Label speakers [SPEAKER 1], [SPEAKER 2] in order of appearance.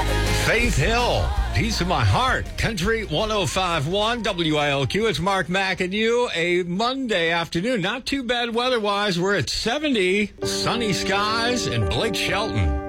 [SPEAKER 1] Faith Hill, Piece of My Heart, Country 105.1 WILQ. It's Mark Mack and you. A Monday afternoon. Not too bad weather-wise. We're at 70, sunny skies, and Blake Shelton.